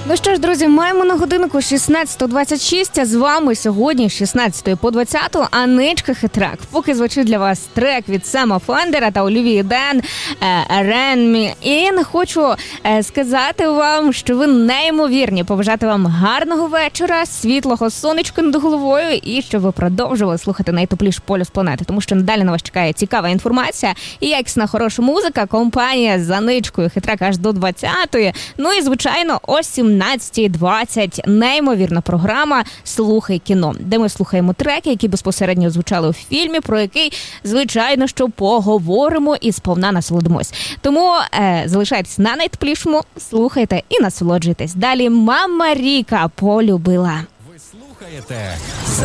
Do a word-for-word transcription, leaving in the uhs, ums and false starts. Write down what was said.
Ну що ж, друзі, маємо на годинку шістнадцята двадцять шість, а з вами сьогодні з шістнадцятої по двадцяту Аничка Хитрак. Поки звучить для вас трек від Сема Фендера та Олівії Ден «Ренмі». І не хочу е, сказати вам, що ви неймовірні, побажати вам гарного вечора, світлого сонечка над головою і щоб ви продовжували слухати найтеплішу полюс планети, тому що надалі на вас чекає цікава інформація і якісна хороша музика, компанія з Аничкою Хитрак аж до двадцятої. Ну і, звичайно, о сімнадцята двадцять неймовірна програма «Слухай кіно», де ми слухаємо треки, які безпосередньо звучали у фільмі, про який, звичайно, що поговоримо і сповна насолодимось. Тому е, залишайтесь на найтеплішому, слухайте і насолоджуйтесь. Далі «Мама Ріка» полюбила. Ви слухаєте